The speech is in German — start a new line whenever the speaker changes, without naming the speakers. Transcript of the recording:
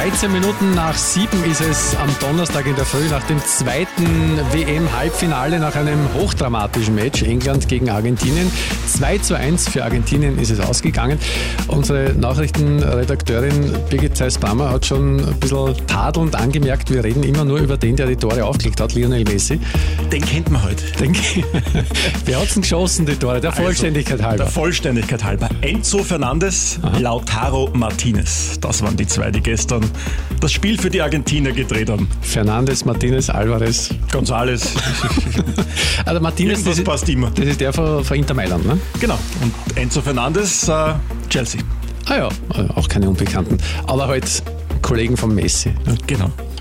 13 Minuten nach 7 ist es am Donnerstag in der Früh nach dem zweiten WM-Halbfinale, nach einem hochdramatischen Match, England gegen Argentinien. 2:1 für Argentinien ist es ausgegangen. Unsere Nachrichtenredakteurin Birgit Zeiss-Brammer hat schon ein bisschen tadelnd angemerkt, wir reden immer nur über den, der die Tore aufgelegt hat, Lionel Messi.
Den kennt man heute.
Wer hat es denn geschossen, die Tore? Der Vollständigkeit halber.
Der Vollständigkeit halber. Enzo Fernandes, Lautaro Martinez. Das waren die zwei, die gestern das Spiel für die Argentinier gedreht haben.
Fernandes, Martinez, Alvarez.
González.
Also Martinez,
das passt immer.
Das ist der von Inter Mailand, ne?
Genau. Und Enzo Fernandes, Chelsea.
Ah ja, auch keine Unbekannten. Aber halt Kollegen von Messi. Ne?
Genau.